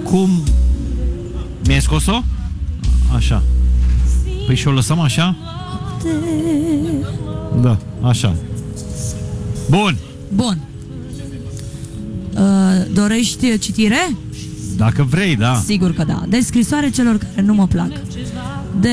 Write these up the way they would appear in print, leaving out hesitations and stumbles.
Cum? Mi-ai scos-o? Așa. Păi și o lăsăm așa? Da, așa. Bun. Bun. Dorești citire? Dacă vrei, da. Sigur că da. De scrisoare celor care nu mă plac. De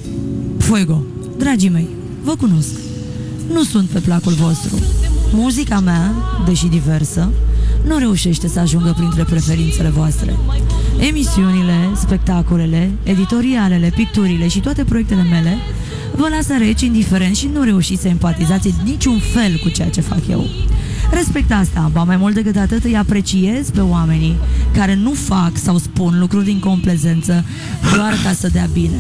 Fuego. Dragii mei, vă cunosc. Nu sunt pe placul vostru. Muzica mea, deși diversă, nu reușește să ajungă printre preferințele voastre. Emisiunile, spectacolele, editorialele, picturile și toate proiectele mele vă lasă reci, indiferent și nu reușiți să empatizați niciun fel cu ceea ce fac eu. Respect asta, ba mai mult decât atât îi apreciez pe oamenii care nu fac sau spun lucruri din complezență doar ca să dea bine.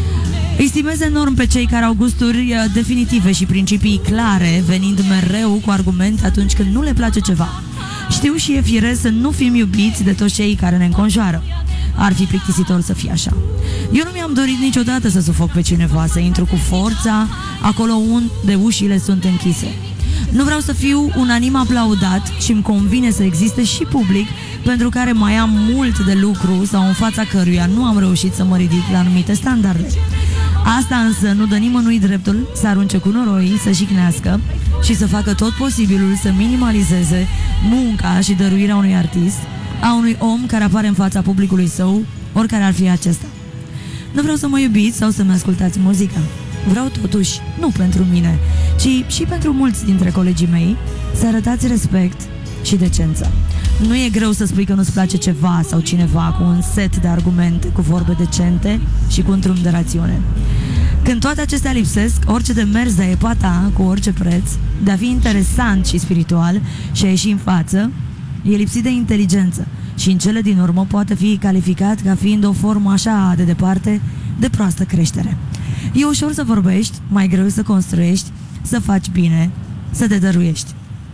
Îi stimez enorm pe cei care au gusturi definitive și principii clare, venind mereu cu argumente atunci când nu le place ceva. Știu și e firesc să nu fim iubiți de toți cei care ne înconjoară. Ar fi plictisitor să fie așa. Eu nu mi-am dorit niciodată să sufoc pe cineva, să intru cu forța acolo unde ușile sunt închise. Nu vreau să fiu unanim aplaudat și îmi convine să existe și public pentru care mai am mult de lucru sau în fața căruia nu am reușit să mă ridic la anumite standarde. Asta însă nu dă nimănui dreptul să arunce cu noroi, să jignească și să facă tot posibilul să minimalizeze munca și dăruirea unui artist, a unui om care apare în fața publicului său, oricare ar fi acesta. Nu vreau să mă iubiți sau să-mi ascultați muzica. Vreau totuși, nu pentru mine, ci și pentru mulți dintre colegii mei, să arătați respect și decență. Nu e greu să spui că nu-ți place ceva sau cineva cu un set de argumente, cu vorbe decente și cu un drum de rațiune. Când toate acestea lipsesc, orice demers de a epata cu orice preț, de a fi interesant și spiritual și a ieși în față, e lipsit de inteligență și în cele din urmă poate fi calificat ca fiind o formă așa de departe de proastă creștere. E ușor să vorbești, mai greu să construiești, să faci bine, să te dăruiești.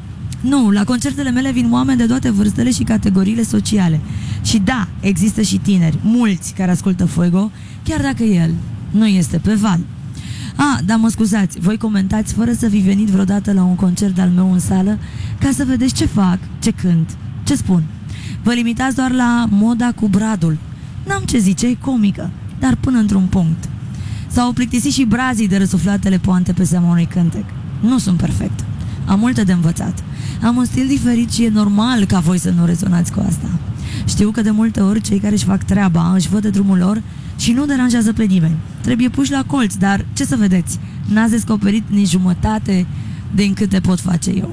Nu, la concertele mele vin oameni de toate vârstele și categoriile sociale. Și da, există și tineri, mulți care ascultă Fuego, chiar dacă el nu este pe val. Dar mă scuzați, voi comentați fără să fi venit vreodată la un concert al meu în sală ca să vedeți ce fac, ce cânt, ce spun. Vă limitați doar la moda cu bradul. N-am ce zice, e comică, dar până într-un punct. S-au plictisit și brazii de răsuflatele poante pe seama unui cântec. Nu sunt perfect. Am multe de învățat. Am un stil diferit și e normal ca voi să nu rezonați cu asta. Știu că de multe ori cei care își fac treaba își văd de drumul lor și nu deranjează pe nimeni. Trebuie puși la colț, dar ce să vedeți? N-ați descoperit nici jumătate din câte pot face eu.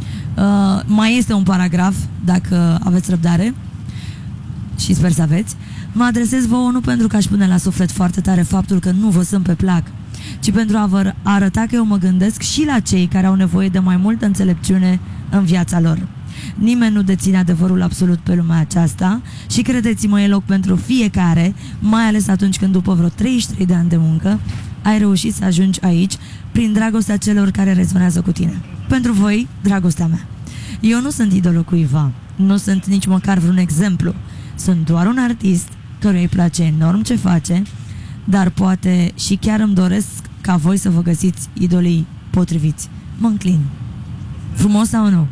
Mai este un paragraf, dacă aveți răbdare, și sper să aveți. Mă adresez vouă nu pentru că aș pune la suflet foarte tare faptul că nu vă sunt pe plac, ci pentru a vă arăta că eu mă gândesc și la cei care au nevoie de mai multă înțelepciune în viața lor. Nimeni nu deține adevărul absolut pe lumea aceasta și credeți-mă, e loc pentru fiecare, mai ales atunci când după vreo 33 de ani de muncă ai reușit să ajungi aici prin dragostea celor care rezonează cu tine. Pentru voi, dragostea mea. Eu nu sunt idolul cuiva, nu sunt nici măcar vreun exemplu. Sunt doar un artist căruia îi place enorm ce face, dar poate și chiar îmi doresc ca voi să vă găsiți idolii potriviți. Mă înclin. Frumos sau nu?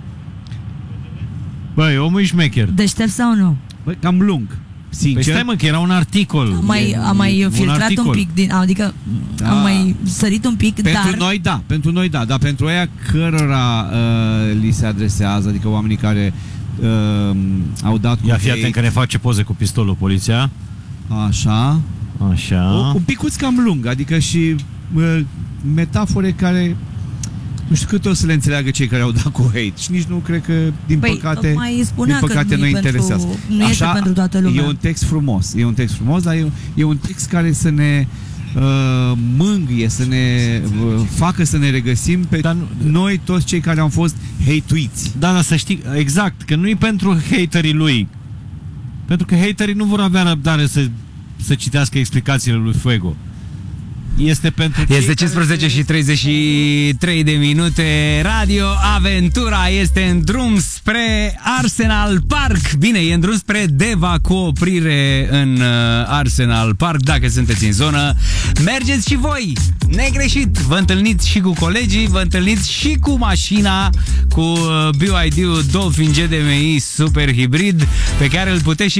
Băi, omul e șmecher. Deștept sau nu? Băi, cam lung. Sincer. Păi stai mă, că era un articol. Am mai filtrat un pic din, adică am mai sărit un pic, pentru dar... Pentru noi da, dar pentru aia cărora li se adresează, adică oamenii care au dat cu Ia fii atent că ne face poze cu pistolul poliția. Așa. Așa. Un picuț cam lung, adică și metafore care nu știu cât o să le înțeleagă cei care au dat cu hate. Și nici nu cred că, din păcate, nu interesează. Nu este pentru toată lumea. E un text frumos, dar e un text care să ne mângâie, să ne facă să ne regăsim pe noi toți cei care am fost hate-uiți. Da, să știi, exact, că nu e pentru haterii lui. Pentru că haterii nu vor avea răbdare să citească explicațiile lui Fuego. Este 15 și 33 de minute. Radio Aventura este în drum spre Arsenal Park. Bine, e în drum spre Deva cu oprire în Arsenal Park. Dacă sunteți în zonă, mergeți și voi negreșit. Vă întâlniți și cu colegii, vă întâlniți și cu mașina, cu BYD-ul Dolphin GDMI Super Hybrid, pe care îl puteți și